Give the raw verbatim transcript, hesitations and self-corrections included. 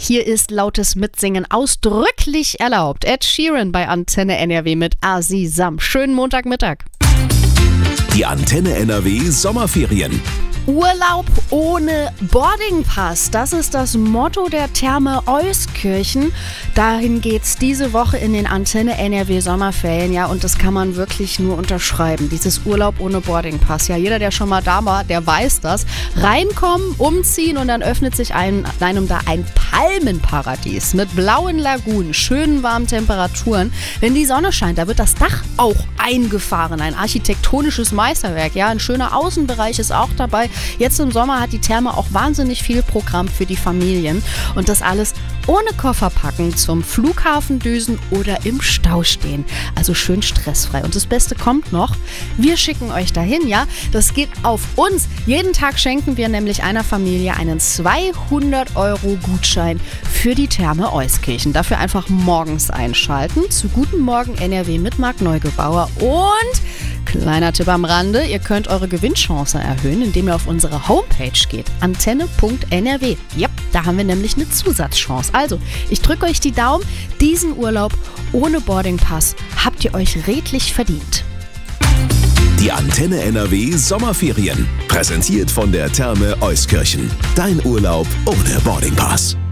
Hier ist lautes Mitsingen ausdrücklich erlaubt. Ed Sheeran bei Antenne N R W mit Asisam. Schönen Montagmittag. Die Antenne N R W Sommerferien. Urlaub ohne Boardingpass, das ist das Motto der Therme Euskirchen. Dahin geht's diese Woche in den Antenne N R W Sommerferien, ja, und das kann man wirklich nur unterschreiben, dieses Urlaub ohne Boardingpass. Ja, jeder, der schon mal da war, der weiß das. Reinkommen, umziehen und dann öffnet sich einem, einem da ein Palmenparadies mit blauen Lagunen, schönen warmen Temperaturen. Wenn die Sonne scheint, da wird das Dach auch eingefahren, ein architektonisches Meisterwerk, ja, ein schöner Außenbereich ist auch dabei. Jetzt im Sommer hat die Therme auch wahnsinnig viel Programm für die Familien und das alles ohne Koffer packen, zum Flughafen düsen oder im Stau stehen. Also schön stressfrei. Und das Beste kommt noch, wir schicken euch dahin, ja, das geht auf uns. Jeden Tag schenken wir nämlich einer Familie einen zweihundert Euro Gutschein für die Therme Euskirchen. Dafür einfach morgens einschalten. Zu Guten Morgen N R W mit Marc Neugebauer. Und kleiner Tipp am Rande, ihr könnt eure Gewinnchance erhöhen, indem ihr auf unsere Homepage geht, antenne punkt n r w. Ja, da haben wir nämlich eine Zusatzchance. Also, ich drücke euch die Daumen, diesen Urlaub ohne Boardingpass habt ihr euch redlich verdient. Die Antenne N R W Sommerferien. Präsentiert von der Therme Euskirchen. Dein Urlaub ohne Boardingpass.